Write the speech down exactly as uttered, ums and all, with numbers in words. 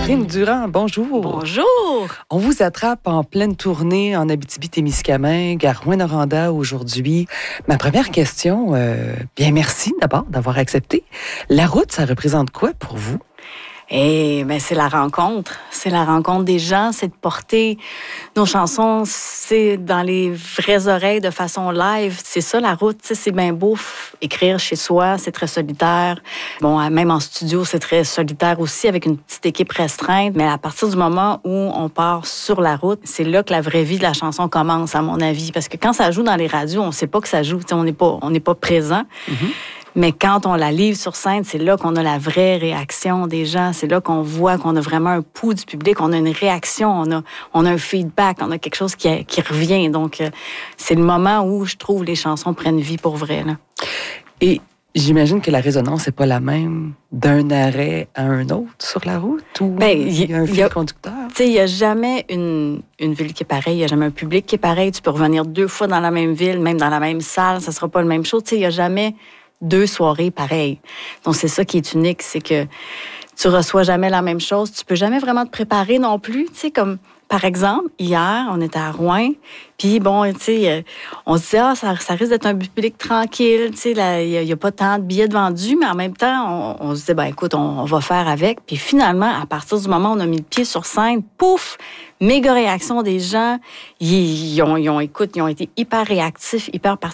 Catherine Durand, bonjour. Bonjour. On vous attrape en pleine tournée en Abitibi-Témiscamingue, à Rouyn-Noranda aujourd'hui. Ma première question, euh, bien merci d'abord d'avoir accepté. La route, ça représente quoi pour vous? Eh ben c'est la rencontre, c'est la rencontre des gens, c'est de porter nos chansons, c'est dans les vraies oreilles de façon live. C'est ça la route, tu sais, c'est bien beau écrire chez soi, c'est très solitaire. Bon, même en studio, c'est très solitaire aussi avec une petite équipe restreinte. Mais à partir du moment où on part sur la route, c'est là que la vraie vie de la chanson commence, à mon avis, parce que quand ça joue dans les radios, on sait pas que ça joue, tu sais, on n'est pas, on n'est pas présent. Mm-hmm. Mais quand on la livre sur scène, c'est là qu'on a la vraie réaction des gens. C'est là qu'on voit qu'on a vraiment un pouls du public, on a une réaction, on a, on a un feedback, on a quelque chose qui, qui revient. Donc, euh, c'est le moment où je trouve les chansons prennent vie pour vrai, là. Et j'imagine que la résonance n'est pas la même d'un arrêt à un autre sur la route ou ben, il y a un fil conducteur? Tu sais, il n'y a jamais une, une ville qui est pareille, il n'y a jamais un public qui est pareil. Tu peux revenir deux fois dans la même ville, même dans la même salle, ça ne sera pas la même chose. Tu sais, il n'y a jamais deux soirées pareilles. Donc, c'est ça qui est unique, c'est que tu reçois jamais la même chose. Tu peux jamais vraiment te préparer non plus. Tu sais, comme, par exemple, hier, on était à Rouyn, puis bon, tu sais, on se disait, ah, ça, ça risque d'être un public tranquille, tu sais, il n'y a, a pas tant de billets de vendus, mais en même temps, on, on se disait, ben écoute, on, on va faire avec. Puis finalement, à partir du moment où on a mis le pied sur scène, pouf, méga réaction des gens. Ils, ils ont, ils ont, écoute, ils ont été hyper réactifs, hyper participants.